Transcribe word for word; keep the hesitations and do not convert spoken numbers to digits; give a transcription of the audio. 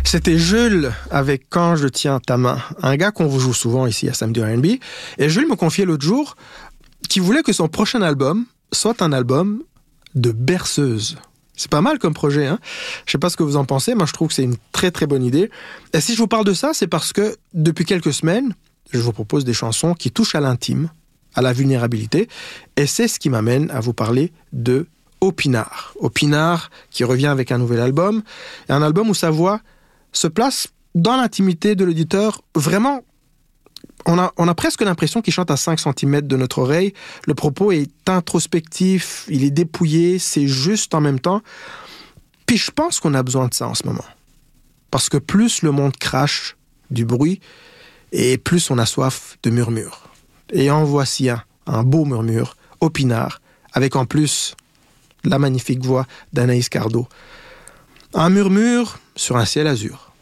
C'était Jules avec Quand je tiens ta main, un gars qu'on vous joue souvent ici à Samedi R and B. Et Jules me confiait l'autre jour qu'il voulait que son prochain album soit un album de berceuse. C'est pas mal comme projet, hein? Je sais pas ce que vous en pensez, moi je trouve que c'est une très très bonne idée. Et si je vous parle de ça, c'est parce que depuis quelques semaines, je vous propose des chansons qui touchent à l'intime, à la vulnérabilité, et c'est ce qui m'amène à vous parler de Opinard. Opinard qui revient avec un nouvel album, et un album où sa voix se place dans l'intimité de l'auditeur. Vraiment, on a, on a presque l'impression qu'il chante à cinq centimètres de notre oreille. Le propos est introspectif, il est dépouillé, c'est juste en même temps. Puis je pense qu'on a besoin de ça en ce moment. Parce que plus le monde crache du bruit, et plus on a soif de murmures. Et en voici un, un beau murmure, Opinard, avec en plus la magnifique voix d'Anaïs Cardo. Un murmure sur un ciel azur.